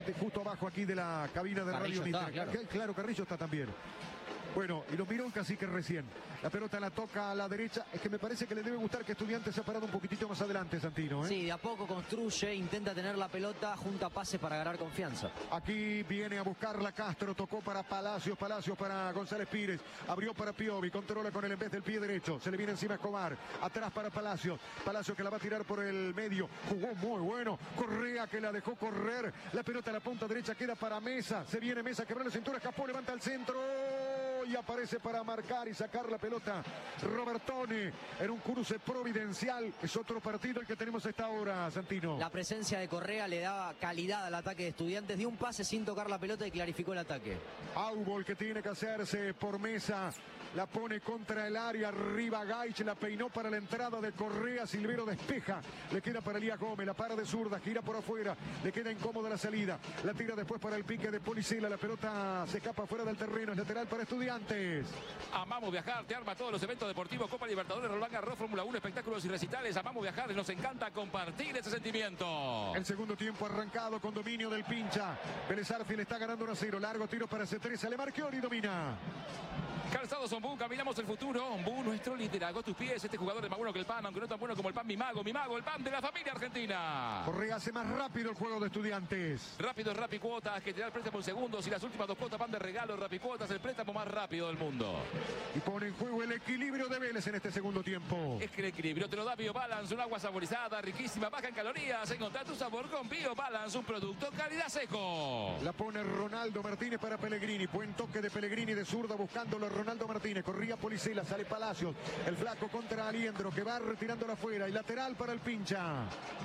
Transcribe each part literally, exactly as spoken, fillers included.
Justo abajo aquí de la cabina de Carrillo Radio está, Mitre. claro. Claro, Carrillo está también. Bueno, y lo miró un cacique recién. La pelota la toca a la derecha. Es que me parece que le debe gustar que Estudiantes se ha parado un poquitito más adelante, Santino, ¿eh? Sí, de a poco construye, intenta tener la pelota, junta pases para ganar confianza. Aquí viene a buscarla Castro, tocó para Palacios, Palacios para González Pires, abrió para Piovi, controla con él en vez del pie derecho, se le viene encima a Escobar, atrás para Palacios, Palacios que la va a tirar por el medio, jugó muy bueno, Correa que la dejó correr, la pelota a la punta derecha queda para Mesa, se viene Mesa, quebró la cintura, escapó, levanta el centro y aparece para marcar y sacar la pelota Robertone en un cruce providencial. Es otro partido el que tenemos a esta hora, Santino. La presencia de Correa le daba calidad al ataque de Estudiantes, dio un pase sin tocar la pelota y clarificó el ataque. Aubol que tiene que hacerse por Mesa, la pone contra el área, arriba Gaich, la peinó para la entrada de Correa, Silvero despeja, le queda para Elías Gómez, la para de zurda, gira por afuera, le queda incómoda la salida, la tira después para el pique de Policela, la pelota se escapa fuera del terreno, es lateral para Estudiantes. Amamos viajar, te arma todos los eventos deportivos, Copa Libertadores, Roland Garros, Fórmula uno, espectáculos y recitales. Amamos viajar, nos encanta compartir ese sentimiento. El segundo tiempo arrancado con dominio del pincha. Vélez Arfield está ganando uno a cero. Largo tiro para C tres. Sale Marchiori, domina. Calzados Ombú, caminamos el futuro. Ombú, nuestro liderazgo, tus pies. Este jugador es más bueno que el pan, aunque no tan bueno como el pan. Mi mago, mi mago, el pan de la familia argentina. Correa hace más rápido el juego de Estudiantes. Rápido es Rapicuotas, que te da el préstamo en segundos. Y las últimas dos cuotas van de regalo. Rapicuotas, el préstamo más rápido del mundo. Y pone en juego el equilibrio de Vélez en este segundo tiempo. Es que el equilibrio te lo da BioBalance, un agua saborizada, riquísima, baja en calorías. Encontrar tu sabor con BioBalance, un producto calidad seco. La pone Ronaldo Martínez para Pellegrini. Buen toque de Pellegrini de zurda buscándolo Ronaldo Martínez. Corría Policela, sale Palacios. El flaco contra Aliendro que va retirándola afuera. Y lateral para el pincha.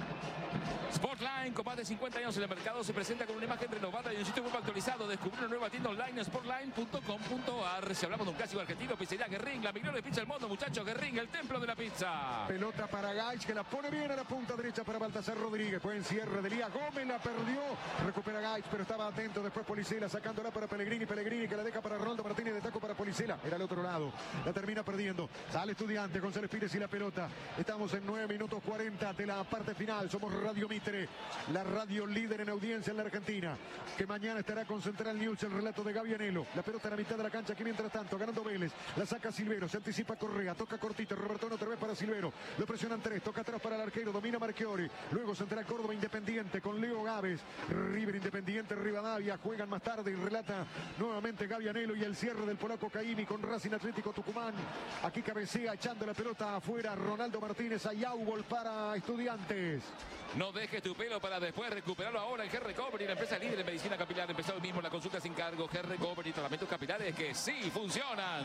Sportline, con más de cincuenta años en el mercado, se presenta con una imagen renovada y un sitio web actualizado. Descubrir una nueva tienda online, sportline punto com punto ar. Si hablamos de un clásico argentino, pizzería Guerrín, la mejor pizza del mundo, muchachos. Guerrín, el templo de la pizza. Pelota para Gaich, que la pone bien a la punta derecha para Baltasar Rodríguez. Buen cierre de Elías Gómez, la perdió. Recupera Gaich, pero estaba atento después Policela, sacándola para Pellegrini. Pellegrini que la deja para Ronaldo Martínez, de taco para Policela. Era al otro lado, la termina perdiendo. Sale Estudiante, González Pires y la pelota. Estamos en nueve minutos cuarenta de la parte final. Somos Radio Mitre, la radio líder en audiencia en la Argentina, que mañana estará con Central News, el relato de Gaby Anelo. La pelota en la mitad de la cancha, aquí mientras tanto, ganando Vélez, la saca Silvero, se anticipa Correa, toca cortito, Robertone otra vez para Silvero, lo presionan tres, toca atrás para el arquero, domina Marchiori, luego Central Córdoba Independiente con Leo Gávez, River Independiente Rivadavia, juegan más tarde y relata nuevamente Gaby Anelo y el cierre del polaco Caimi con Racing Atlético Tucumán. Aquí cabecea echando la pelota afuera Ronaldo Martínez, a Yaubol para Estudiantes. No dejes tu pelo para después recuperarlo ahora en G-Recovery, la empresa líder en medicina capilar. Empezó hoy mismo la consulta sin cargo. G-Recovery, tratamientos capilares que sí funcionan.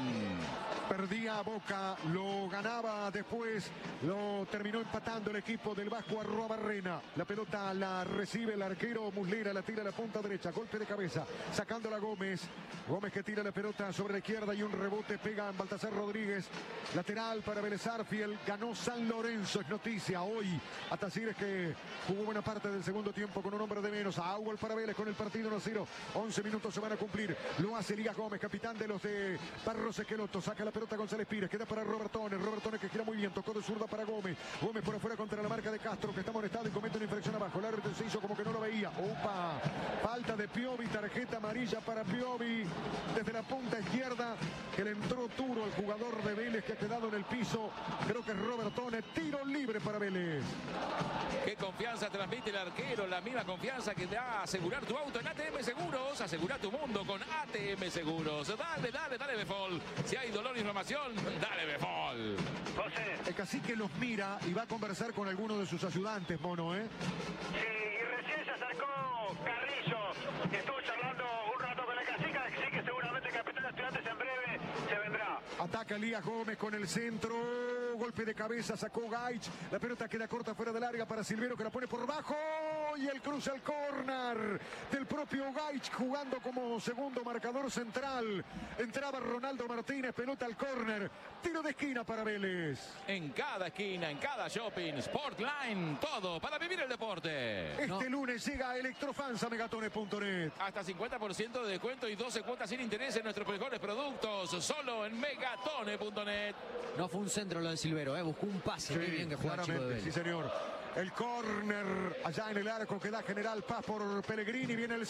Perdía Boca, lo ganaba después, lo terminó empatando el equipo del Vasco Arruabarrena. La pelota la recibe el arquero Muslera, la tira a la punta derecha, golpe de cabeza, sacándola Gómez. Gómez que tira la pelota sobre la izquierda y un rebote pega en Baltasar Rodríguez. Lateral para Vélez Arfield, ganó San Lorenzo, es noticia hoy. Hasta así es que jugó buena parte del segundo tiempo con un hombre de menos. A Aubol para Vélez con el partido uno a cero. once minutos se van a cumplir. Lo hace Elías Gómez, capitán de los de Barros Esqueloto. Saca la pelota González Pires. Queda para Robertone. Robertone que gira muy bien. Tocó de zurda para Gómez. Gómez por afuera contra la marca de Castro, que está molestado y comete una infracción abajo. El árbitro se hizo como que no lo veía. Opa. Falta de Piovi. Tarjeta amarilla para Piovi. Desde la punta izquierda, que le entró duro el jugador de Vélez que ha quedado en el piso. Creo que es Robertone. Tiro libre para Vélez. Qué confianza transmite el arquero, la misma confianza que da a asegurar tu auto en A T M Seguros. Asegura tu mundo con A T M Seguros. Dale, dale, dale Befol. Si hay dolor e inflamación, dale Befol. José. El cacique los mira y va a conversar con alguno de sus ayudantes, Mono, ¿eh? Sí, y recién se acercó Carrillo, que estuvo charlando un rato con el cacique, así que seguramente el capitán de Estudiantes en breve se vendrá. Ataca Elías Gómez con el centro, golpe de cabeza, sacó Gaich, la pelota queda corta fuera de larga para Silvero que la pone por bajo y el cruce al córner del propio Gaich jugando como segundo marcador central. Entraba Ronaldo Martínez, pelota al córner, tiro de esquina para Vélez. En cada esquina, en cada shopping, Sportline, todo para vivir el deporte. Este no. lunes llega a Electrofans a megatone punto net. Hasta cincuenta por ciento de descuento y doce cuotas sin interés en nuestros mejores productos, solo en megatone punto net. No fue un centro lo de Silvero, ¿eh? Buscó un pase. Sí, Qué bien que juega el chico de Vélez. Sí, señor. El córner allá en el arco que da General Paz por Pellegrini. Viene el